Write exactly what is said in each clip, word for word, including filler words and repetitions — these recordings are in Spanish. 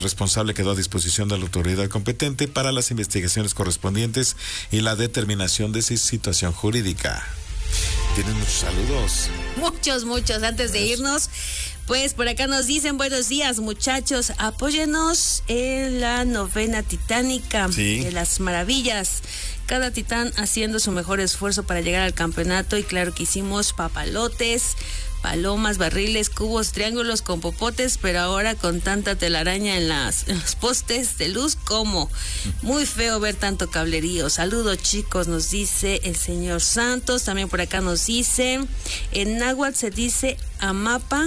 responsable quedó a disposición de la autoridad competente para las investigaciones correspondientes y la determinación de su situación jurídica. Tienen muchos saludos. Muchos, muchos. Antes de irnos, pues por acá nos dicen: buenos días, muchachos, apóyenos en la novena titánica sí. de las maravillas. Cada titán haciendo su mejor esfuerzo para llegar al campeonato, y claro que hicimos papalotes, palomas, barriles, cubos, triángulos con popotes, pero ahora con tanta telaraña en, las, en los postes de luz, como muy feo ver tanto cablerío. Saludos, chicos, nos dice el señor Santos. También por acá nos dice, en náhuatl se dice amapa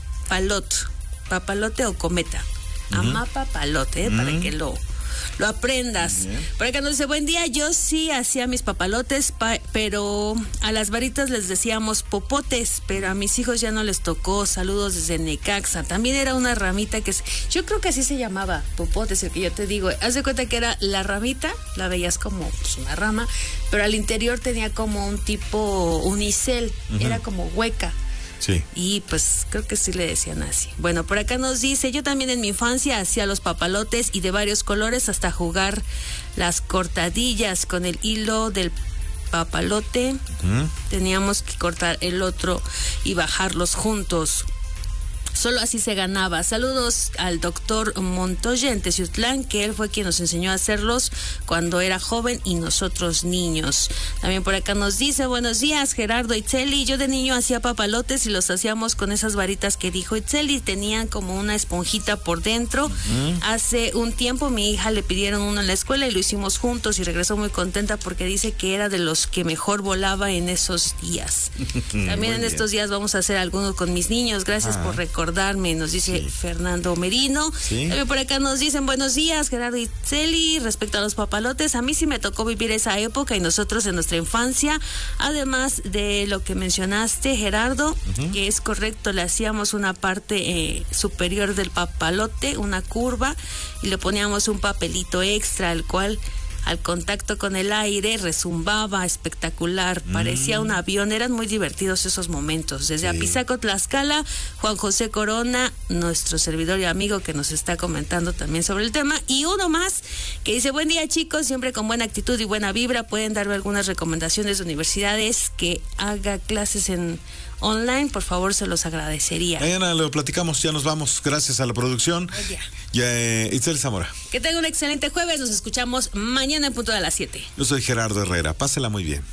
palot, papalote o cometa. Uh-huh. Amapa palote, ¿eh? Uh-huh. Para que lo... lo aprendas. Bien. Por acá nos dice: buen día, yo sí hacía mis papalotes, pa- pero a las varitas les decíamos popotes, pero a mis hijos ya no les tocó. Saludos desde Necaxa. También era una ramita que, yo creo que así se llamaba, popotes, el que yo te digo. Haz de cuenta que era la ramita, la veías como pues, una rama, pero al interior tenía como un tipo unicel, uh-huh. era como hueca. Sí. Y pues creo que sí le decían así. Bueno, por acá nos dice: yo también en mi infancia hacía los papalotes y de varios colores, hasta jugar las cortadillas con el hilo del papalote. Uh-huh. Teníamos que cortar el otro y bajarlos juntos. Solo así se ganaba. Saludos al doctor Montoya en Teciutlán, que él fue quien nos enseñó a hacerlos cuando era joven y nosotros niños. También por acá nos dice: buenos días, Gerardo, Itzeli. Yo de niño hacía papalotes y los hacíamos con esas varitas que dijo Itzeli. Tenían como una esponjita por dentro. Uh-huh. Hace un tiempo mi hija le pidieron uno en la escuela y lo hicimos juntos, y regresó muy contenta porque dice que era de los que mejor volaba en esos días. También en bien. Estos días vamos a hacer alguno con mis niños. Gracias ah. por recordar. Nos dice sí. Fernando Merino. ¿Sí? También por acá nos dicen: buenos días, Gerardo y Celi. Respecto a los papalotes, a mí sí me tocó vivir esa época y nosotros en nuestra infancia, además de lo que mencionaste, Gerardo, uh-huh. que es correcto, le hacíamos una parte eh, superior del papalote, una curva, y le poníamos un papelito extra, el cual al contacto con el aire rezumbaba espectacular, parecía mm. un avión. Eran muy divertidos esos momentos. Desde sí. Apizaco, Tlaxcala, Juan José Corona, nuestro servidor y amigo, que nos está comentando también sobre el tema, y uno más que dice: buen día, chicos, siempre con buena actitud y buena vibra. Pueden darme algunas recomendaciones de universidades que haga clases en online, por favor, se los agradecería. Mañana lo platicamos, ya nos vamos. Gracias a la producción. Oye. Ya, eh, Itzel Zamora. Que tenga un excelente jueves. Nos escuchamos mañana en punto de las siete. Yo soy Gerardo Herrera. Pásela muy bien.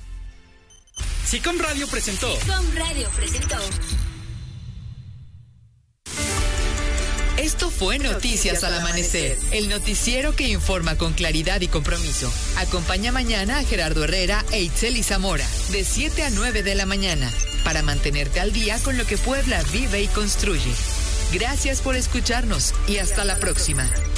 Sicom Radio presentó. Sicom Radio presentó. Esto fue Noticias al Amanecer, el noticiero que informa con claridad y compromiso. Acompaña mañana a Gerardo Herrera e Itzeli Zamora, de siete a nueve de la mañana, para mantenerte al día con lo que Puebla vive y construye. Gracias por escucharnos y hasta la próxima.